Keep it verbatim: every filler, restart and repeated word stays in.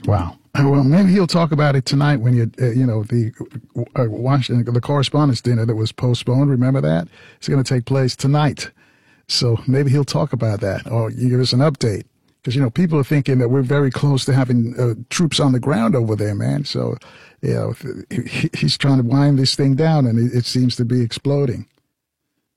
Wow. Well, maybe he'll talk about it tonight when you, uh, you know, the uh, Washington, the correspondence dinner that was postponed. Remember that? It's going to take place tonight. So maybe he'll talk about that or give us an update. Because, you know, people are thinking that we're very close to having uh, troops on the ground over there, man. So, you know, he, he's trying to wind this thing down, and it, it seems to be exploding.